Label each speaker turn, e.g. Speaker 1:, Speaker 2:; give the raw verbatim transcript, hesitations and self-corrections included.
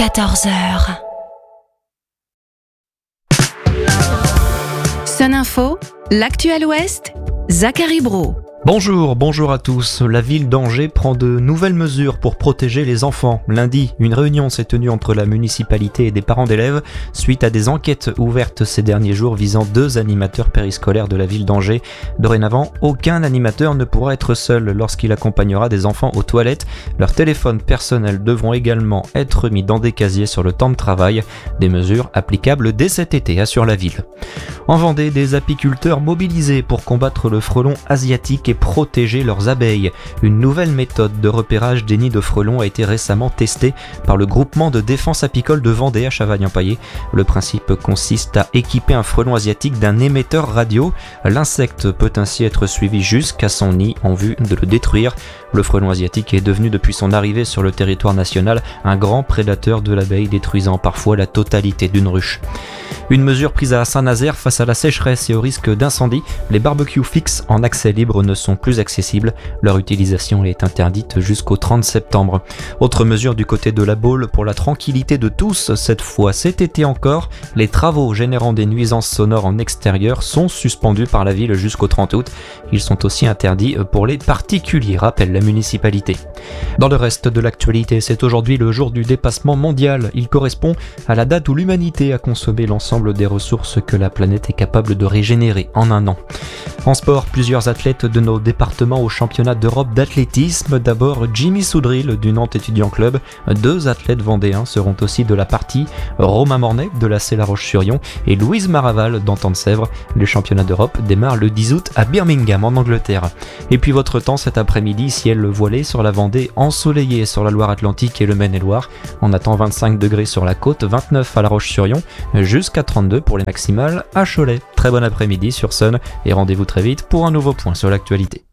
Speaker 1: quatorze heures. Sun Info, l'actu à l'Ouest, Zachary Brault.
Speaker 2: Bonjour, bonjour à tous. La ville d'Angers prend de nouvelles mesures pour protéger les enfants. Lundi, une réunion s'est tenue entre la municipalité et des parents d'élèves suite à des enquêtes ouvertes ces derniers jours visant deux animateurs périscolaires de la ville d'Angers. Dorénavant, aucun animateur ne pourra être seul lorsqu'il accompagnera des enfants aux toilettes. Leurs téléphones personnels devront également être mis dans des casiers sur le temps de travail. Des mesures applicables dès cet été, assure la ville. En Vendée, des apiculteurs mobilisés pour combattre le frelon asiatique et protéger leurs abeilles. Une nouvelle méthode de repérage des nids de frelons a été récemment testée par le groupement de défense apicole de Vendée à Chavagne-en-Paillé. Le principe consiste à équiper un frelon asiatique d'un émetteur radio. L'insecte peut ainsi être suivi jusqu'à son nid en vue de le détruire. Le frelon asiatique est devenu depuis son arrivée sur le territoire national un grand prédateur de l'abeille, détruisant parfois la totalité d'une ruche. Une mesure prise à Saint-Nazaire face à la sécheresse et au risque d'incendie, les barbecues fixes en accès libre ne sont plus accessibles. Leur utilisation est interdite jusqu'au trente septembre. Autre mesure du côté de la Baule pour la tranquillité de tous, cette fois cet été encore, les travaux générant des nuisances sonores en extérieur sont suspendus par la ville jusqu'au trente août. Ils sont aussi interdits pour les particuliers, rappelle la municipalité. Dans le reste de l'actualité, c'est aujourd'hui le jour du dépassement mondial. Il correspond à la date où l'humanité a consommé l'ensemble des ressources que la planète est capable de régénérer en un an. En sport, plusieurs athlètes de nos départements au championnat d'Europe d'athlétisme. D'abord, Jimmy Soudril du Nantes Étudiant Club. Deux athlètes vendéens seront aussi de la partie. Romain Mornay de la La Roche-sur-Yon et Louise Maraval d'Antan-de-Sèvres. Le championnat d'Europe démarre le dix août à Birmingham en Angleterre. Et puis votre temps cet après-midi, ciel voilé sur la Vendée, ensoleillé sur la Loire-Atlantique et le Maine-et-Loire. On attend vingt-cinq degrés sur la côte, vingt-neuf à La Roche-sur-Yon, jusqu'à trente-deux pour les maximales à Cholet. Très bon après-midi sur Sun et rendez-vous très vite pour un nouveau point sur l'actualité.